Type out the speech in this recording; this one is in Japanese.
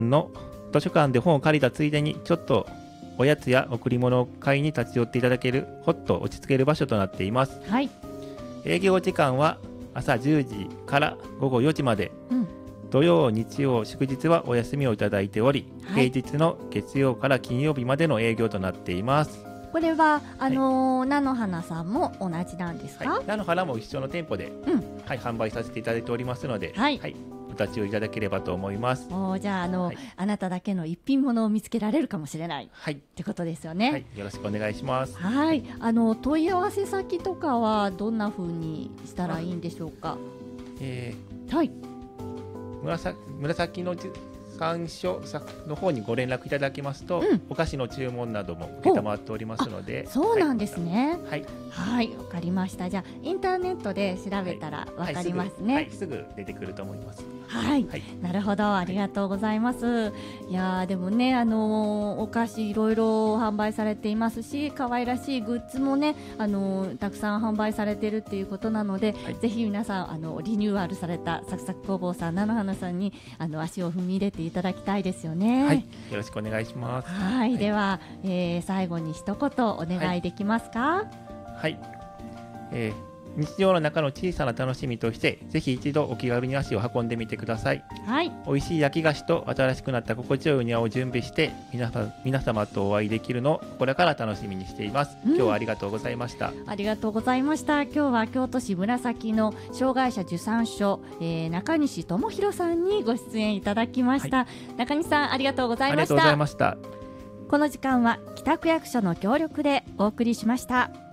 の図書館で本を借りたついでにちょっとおやつや贈り物を買いに立ち寄っていただけるほっと落ち着ける場所となっています。 はい。 営業時間は朝10時から午後4時まで、土曜日曜祝日はお休みをいただいており、平日の月曜から金曜日までの営業となっています。 これは菜の花さんも同じなんですか？ 菜の花も一緒の店舗で、販売させていただいておりますので、お立ち寄りいただければと思います。 じゃああなただけの一品物を見つけられるかもしれない、ってことですよね。 よろしくお願いします。 問い合わせ先とかはどんな風にしたらいいんでしょうか？ 紫の参所の方にご連絡いただきますと、お菓子の注文なども承っておりますので。 そうなんですね。 はい、 わかりました。じゃあインターネットで調べたらわかりますね。 すぐ出てくると思います。 なるほど、ありがとうございます。いやでもね、お菓子いろいろ販売されていますし、可愛らしいグッズもね、たくさん販売されているっていうことなので、ぜひ皆さんリニューアルされたサクサク工房さん、菜の花さんに足を踏み入れていただきたいですよね。 よろしくお願いします。 では、最後に一言お願いできますか？ 日常の中の小さな楽しみとしてぜひ一度お気軽に足を運んでみてください。美味しい焼き菓子と新しくなった心地よいお庭を準備して皆様とお会いできるのを心から楽しみにしています。今日はありがとうございました。 ありがとうございました。今日は京都市紫の障害者受産所、中西智弘さんにご出演いただきました。中西さん、ありがとうございました。 ありがとうございました。 この時間は北区役所の協力でお送りしました。